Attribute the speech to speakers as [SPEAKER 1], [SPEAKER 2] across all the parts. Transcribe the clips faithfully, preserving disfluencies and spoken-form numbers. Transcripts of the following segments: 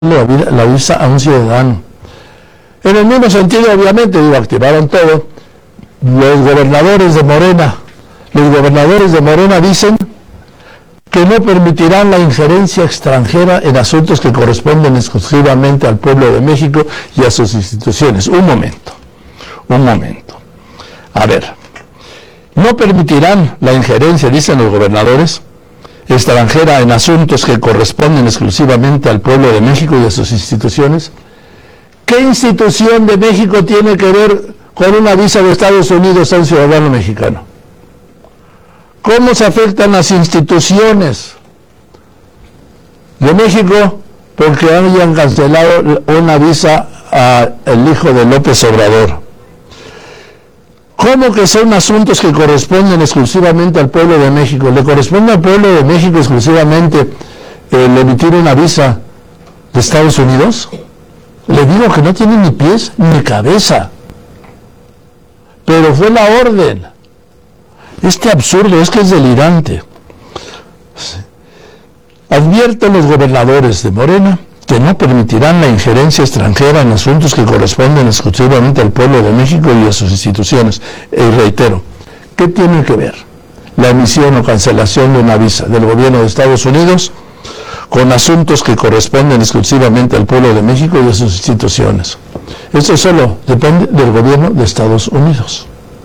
[SPEAKER 1] la visa a un ciudadano. En el mismo sentido, obviamente, digo, activaron todo. Los gobernadores de Morena, los gobernadores de Morena dicen que no permitirán la injerencia extranjera en asuntos que corresponden exclusivamente al pueblo de México y a sus instituciones. Un momento, un momento. A ver, no permitirán la injerencia, dicen los gobernadores, extranjera en asuntos que corresponden exclusivamente al pueblo de México y a sus instituciones. ¿Qué institución de México tiene que ver con una visa de Estados Unidos a un ciudadano mexicano? ¿Cómo se afectan las instituciones de México porque hayan cancelado una visa al hijo de López Obrador? ¿Cómo que son asuntos que corresponden exclusivamente al pueblo de México? ¿Le corresponde al pueblo de México exclusivamente el emitir una visa de Estados Unidos? Le digo que no tiene ni pies ni cabeza. Pero fue la orden. Este absurdo es que es delirante. Advierten los gobernadores de Morena que no permitirán la injerencia extranjera en asuntos que corresponden exclusivamente al pueblo de México y a sus instituciones. Y reitero, ¿qué tiene que ver la emisión o cancelación de una visa del gobierno de Estados Unidos con asuntos que corresponden exclusivamente al pueblo de México y a sus instituciones? Eso solo depende del gobierno de Estados Unidos.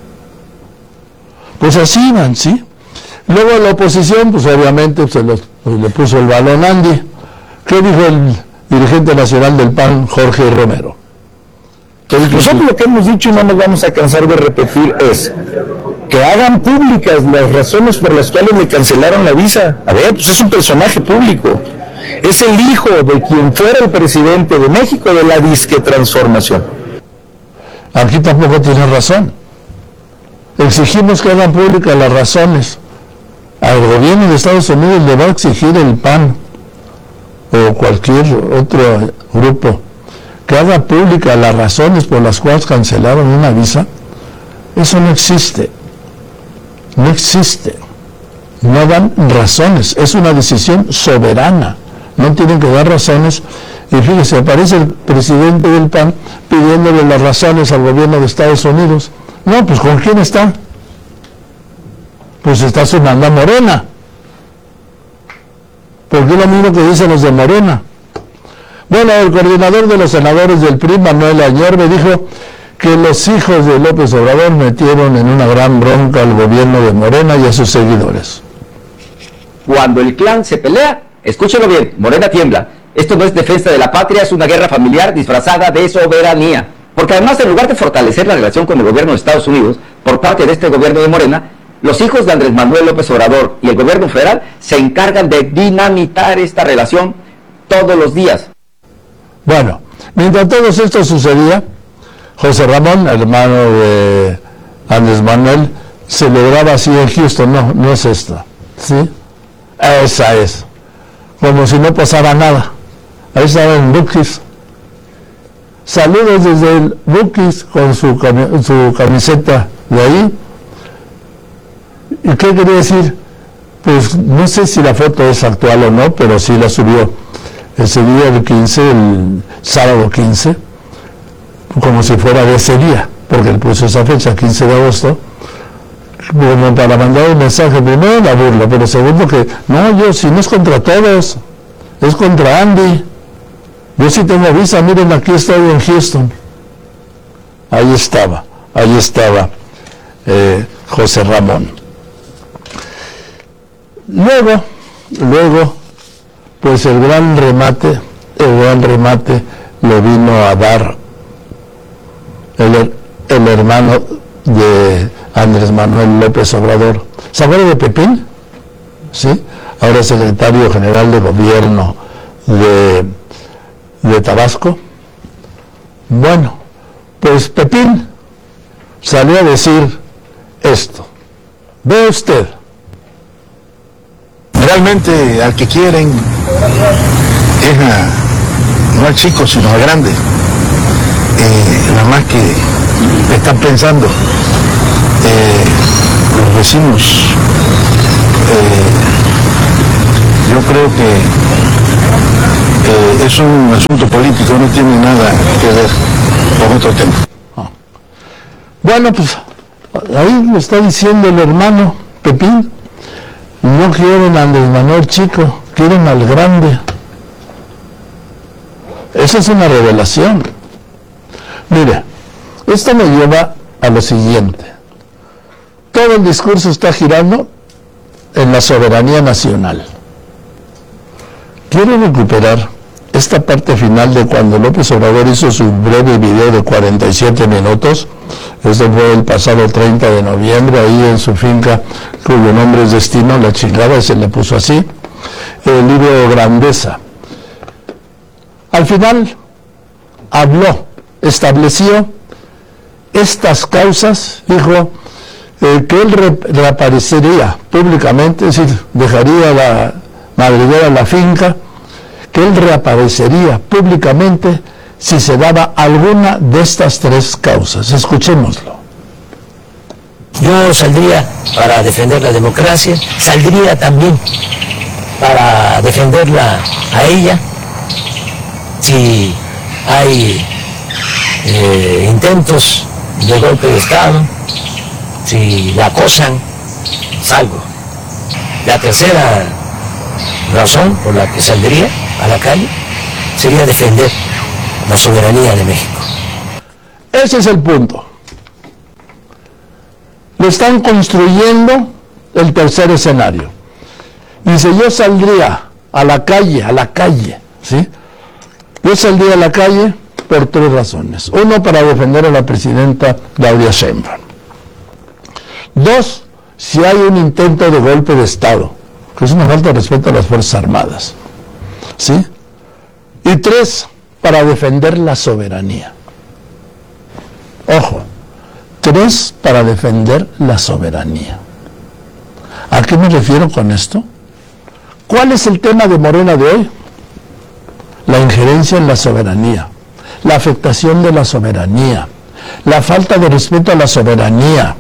[SPEAKER 1] Pues así van, ¿sí? Luego la oposición, pues obviamente se los, pues, le puso el balón a Andy. ¿Qué dijo el dirigente nacional del P A N, Jorge Romero?
[SPEAKER 2] Nosotros lo que hemos dicho y no nos vamos a cansar de repetir es que hagan públicas las razones por las cuales le cancelaron la visa. A ver, pues es un personaje público. Es el hijo de quien fuera el presidente de México de la disque transformación.
[SPEAKER 1] Aquí tampoco tiene razón. Exigimos que hagan públicas las razones. Al gobierno de Estados Unidos le va a exigir el P A N o cualquier otro grupo que haga públicas las razones por las cuales cancelaron una visa. Eso no existe. No existe. No dan razones. Es una decisión soberana. No tienen que dar razones. Y fíjese, aparece el presidente del P A N pidiéndole las razones al gobierno de Estados Unidos. No, pues ¿con quién está? Pues está sonando a Morena. Porque es lo mismo que dicen los de Morena. Bueno, el coordinador de los senadores del P R I, Manuel Añorbe, dijo que los hijos de López Obrador metieron en una gran bronca al gobierno de Morena y a sus seguidores.
[SPEAKER 3] Cuando el clan se pelea, escúchalo bien, Morena tiembla. Esto no es defensa de la patria, es una guerra familiar disfrazada de soberanía. Porque además, en lugar de fortalecer la relación con el gobierno de Estados Unidos, por parte de este gobierno de Morena, los hijos de Andrés Manuel López Obrador y el gobierno federal se encargan de dinamitar esta relación todos los días.
[SPEAKER 1] Bueno, mientras todo esto sucedía, José Ramón, hermano de Andrés Manuel, celebraba así en Houston. No, no es esta, ¿sí? Esa es. Como si no pasara nada. Ahí estaba en Buc-ee's. Saludos desde el Buc-ee's con su, cami- su camiseta de ahí. ¿Y qué quería decir? Pues no sé si la foto es actual o no, pero sí la subió ese día, el quince, el sábado quince, como si fuera de ese día, porque él puso esa fecha, quince de agosto, como para mandar un mensaje, primero la burla, pero segundo que, no, yo si no es contra todos, es contra Andy. Yo sí tengo visa, miren, aquí estoy en Houston. Ahí estaba, ahí estaba eh, José Ramón. Luego, luego, pues el gran remate, el gran remate lo vino a dar el, el hermano de Andrés Manuel López Obrador. ¿Se acuerda de Pepín? Sí, ahora secretario general de gobierno de, de Tabasco. Bueno, pues Pepín salió a decir esto. Ve usted.
[SPEAKER 4] Realmente al que quieren es a, no al chico sino al grande, eh, nada más que están pensando eh, los vecinos. eh, yo creo que eh, es un asunto político, no tiene nada que ver con otro tema.
[SPEAKER 1] Ah. Bueno, pues ahí lo está diciendo el hermano Pepín. No quieren a Andrés Manuel chico, quieren al grande. Esa es una revelación. Mire, esto me lleva a lo siguiente. Todo el discurso está girando en la soberanía nacional. Quiero recuperar esta parte final de cuando López Obrador hizo su breve video de cuarenta y siete minutos. Esto fue el pasado treinta de noviembre, ahí en su finca, cuyo nombre es Destino, la chingada, y se le puso así, el libro Grandeza. Al final habló, estableció estas causas, dijo eh, que él re reaparecería públicamente, es decir, dejaría la madriguera, la finca, que él reaparecería públicamente si se daba alguna de estas tres causas. Escuchémoslo.
[SPEAKER 5] Yo saldría para defender la democracia, saldría también para defenderla a ella. Si hay eh, intentos de golpe de Estado, si la acosan, salgo. La tercera razón por la que saldría a la calle sería defender la soberanía de México.
[SPEAKER 1] Ese es el punto. Le están construyendo el tercer escenario. Dice, yo saldría a la calle, a la calle, ¿sí? Yo saldría a la calle por tres razones. Uno, para defender a la presidenta Claudia Sheinbaum. Dos, si hay un intento de golpe de Estado, que es una falta de respeto a las Fuerzas Armadas, ¿sí? Y tres, para defender la soberanía. Ojo, tres para defender la soberanía. ¿A qué me refiero con esto? ¿Cuál es el tema de Morena de hoy? La injerencia en la soberanía, la afectación de la soberanía, la falta de respeto a la soberanía.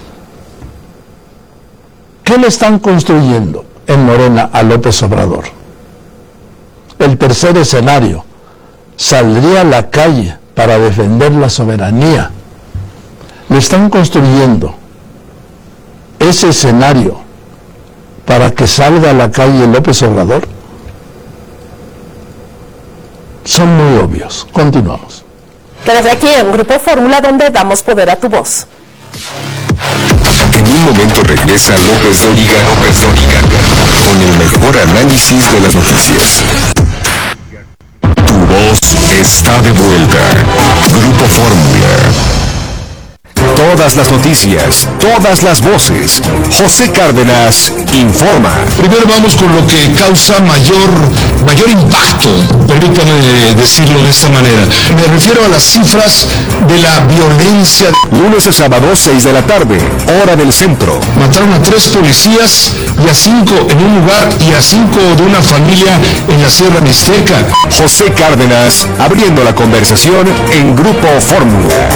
[SPEAKER 1] ¿Qué le están construyendo en Morena a López Obrador? El tercer escenario, saldría a la calle para defender la soberanía. Le están construyendo ese escenario para que salga a la calle López Obrador. Son muy obvios. Continuamos.
[SPEAKER 6] Desde aquí en Grupo Fórmula, donde damos poder a tu voz.
[SPEAKER 7] En un momento regresa López Dóriga, López Dóriga, con el mejor análisis de las noticias. Tu voz está de vuelta. Grupo Fórmula. Todas las noticias, todas las voces. José Cárdenas informa.
[SPEAKER 8] Primero vamos con lo que causa mayor, mayor impacto, permítame decirlo de esta manera. Me refiero a las cifras de la violencia.
[SPEAKER 7] Lunes a sábado, seis de la tarde, hora del centro.
[SPEAKER 8] Mataron a tres policías y a cinco en un lugar y a cinco de una familia en la Sierra Mixteca.
[SPEAKER 7] José Cárdenas, abriendo la conversación en Grupo Fórmula.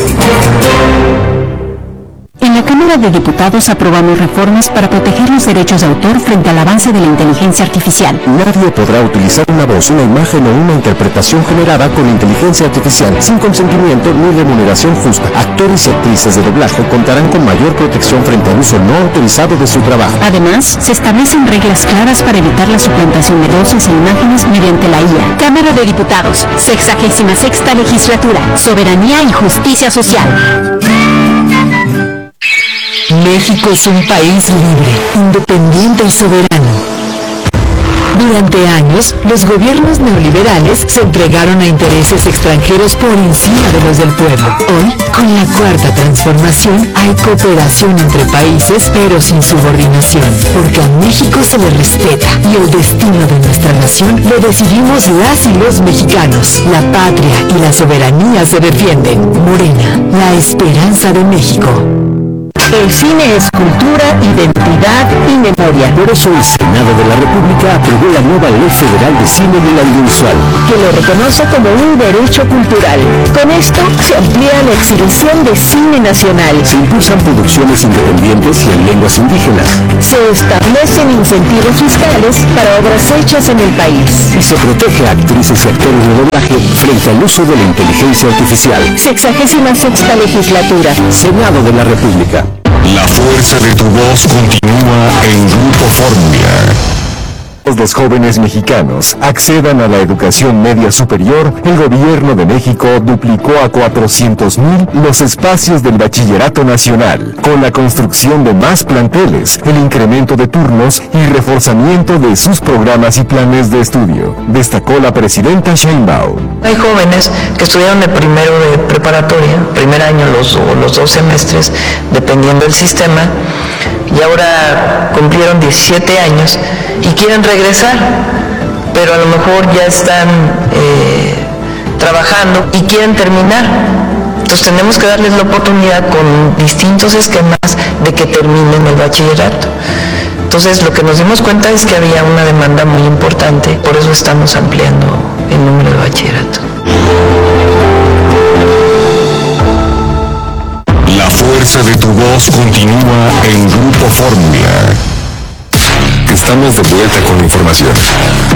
[SPEAKER 9] En la Cámara de Diputados aprobamos reformas para proteger los derechos de autor frente al avance de la inteligencia artificial.
[SPEAKER 7] Nadie podrá utilizar una voz, una imagen o una interpretación generada con inteligencia artificial sin consentimiento ni remuneración justa. Actores y actrices de doblaje contarán con mayor protección frente al uso no autorizado de su trabajo.
[SPEAKER 9] Además, se establecen reglas claras para evitar la suplantación de voces e imágenes mediante la I A. Cámara de Diputados, sexagésima sexta legislatura, soberanía y justicia social.
[SPEAKER 10] México es un país libre, independiente y soberano. Durante años, los gobiernos neoliberales se entregaron a intereses extranjeros por encima de los del pueblo. Hoy, con la cuarta transformación, hay cooperación entre países, pero sin subordinación, porque a México se le respeta y el destino de nuestra nación lo decidimos las y los mexicanos. La patria y la soberanía se defienden. Morena, la esperanza de México. El cine es cultura, identidad y memoria.
[SPEAKER 11] Por eso el Senado de la República aprobó la nueva Ley Federal de Cine del Audiovisual,
[SPEAKER 10] que lo reconoce como un derecho cultural. Con esto se amplía la exhibición de cine nacional.
[SPEAKER 11] Se impulsan producciones independientes y en lenguas indígenas.
[SPEAKER 10] Se establecen incentivos fiscales para obras hechas en el país.
[SPEAKER 11] Y se protege a actrices y actores de doblaje frente al uso de la inteligencia artificial.
[SPEAKER 10] Sexagésima sexta legislatura.
[SPEAKER 11] Senado de la República.
[SPEAKER 7] La fuerza de tu voz continúa en Grupo Fórmula.
[SPEAKER 12] Los jóvenes mexicanos accedan a la educación media superior, el gobierno de México duplicó a cuatrocientos mil los espacios del bachillerato nacional, con la construcción de más planteles, el incremento de turnos y reforzamiento de sus programas y planes de estudio, destacó la presidenta Sheinbaum.
[SPEAKER 13] Hay jóvenes que estudiaron el primero de preparatoria, primer año los, o los dos semestres, dependiendo del sistema, y ahora cumplieron diecisiete años y quieren regresar, pero a lo mejor ya están eh, trabajando y quieren terminar. Entonces tenemos que darles la oportunidad con distintos esquemas de que terminen el bachillerato. Entonces lo que nos dimos cuenta es que había una demanda muy importante, por eso estamos ampliando el número de bachillerato.
[SPEAKER 7] La fuerza de tu voz continúa en Grupo Fórmula. Estamos de vuelta con la información.